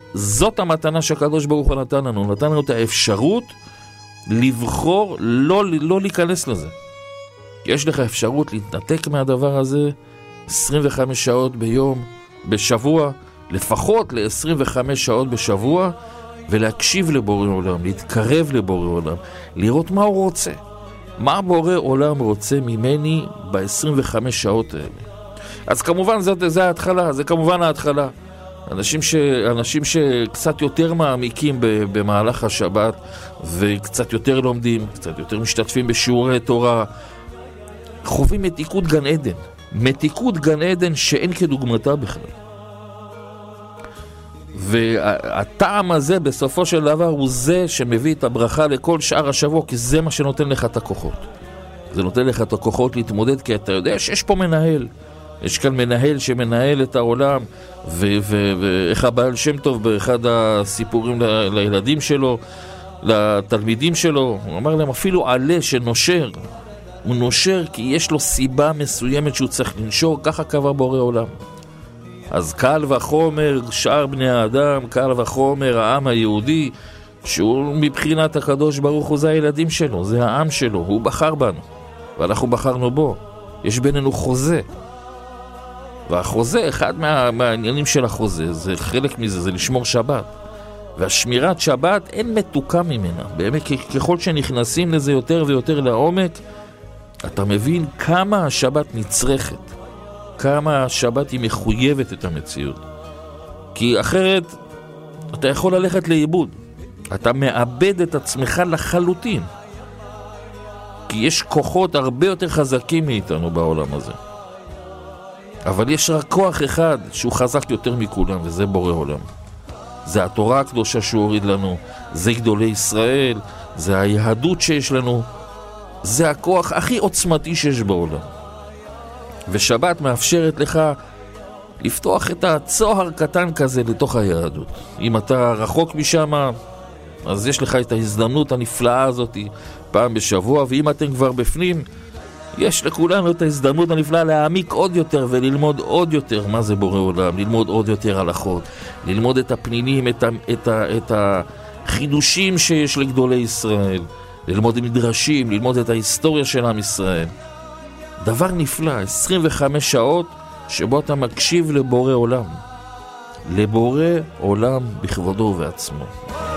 זאת המתנה שהקדוש ברוך הוא נתן לנו. נתן לנו את האפשרות לבחור לא להיכנס לזה. יש לך אפשרות להתנתק מהדבר הזה 25 שעות ביום, בשבוע, לפחות ל-25 שעות בשבוע, ולהקשיב לבורא עולם, להתקרב לבורא עולם, לראות מה הוא רוצה. מה בורא עולם רוצה ממני ב-25 שעות האלה. אז כמובן זה ההתחלה, זה כמובן ההתחלה. אנשים שקצת יותר מעמיקים במהלך השבת, וקצת יותר לומדים, קצת יותר משתתפים בשיעורי תורה, חווים מתיקות גן עדן. מתיקות גן עדן שאין כדוגמתה בכלל. והטעם הזה בסופו של דבר הוא זה שמביא את הברכה לכל שאר השבוע, כי זה מה שנותן לך את הכוחות. זה נותן לך את הכוחות להתמודד, כי אתה יודע שיש פה מנהל. יש כאן מנהל שמנהל את העולם, ואיך הבעל שם טוב באחד הסיפורים לילדים שלו, לתלמידים שלו, הוא אמר להם אפילו עלה שנושר, הוא נושר כי יש לו סיבה מסוימת שהוא צריך לנשור, ככה קבע בורא עולם. אז קל וחומר שאר בני האדם, קל וחומר העם היהודי, שהוא מבחינת הקדוש ברוך הוא זה הילדים שלו, זה העם שלו, הוא בחר בנו ואנחנו בחרנו בו. יש בינינו חוזה, והחוזה, אחד מהעניינים של החוזה, זה חלק מזה, זה לשמור שבת. והשמירת שבת אין מתוקה ממנה. באמת, ככל שנכנסים לזה יותר ויותר לעומק, אתה מבין כמה השבת נצרכת, כמה השבת היא מחויבת את המציאות. כי אחרת אתה יכול ללכת לאיבוד. אתה מאבד את עצמך לחלוטין. כי יש כוחות הרבה יותר חזקים מאיתנו בעולם הזה. אבל יש רק כוח אחד שהוא חזק יותר מכולם, וזה בורא עולם. זה התורה הקדושה שהוא הוריד לנו, זה גדולי ישראל, זה היהדות שיש לנו, זה הכוח הכי עוצמתי שיש בעולם. ושבת מאפשרת לך לפתוח את הצוהר קטן כזה לתוך היהדות. אם אתה רחוק משם, אז יש לך את ההזדמנות הנפלאה הזאת פעם בשבוע, ואם אתם כבר בפנים, יש לכולנו את ההזדמנות הנפלאה להעמיק עוד יותר וללמוד עוד יותר מה זה בורא עולם, ללמוד עוד יותר הלכות, ללמוד את הפנינים, את החידושים שיש לגדולי ישראל, ללמוד מדרשים, ללמוד את ההיסטוריה של עם ישראל. דבר נפלא, 25 שעות שבו אתה מקשיב לבורא עולם, לבורא עולם בכבודו ובעצמו.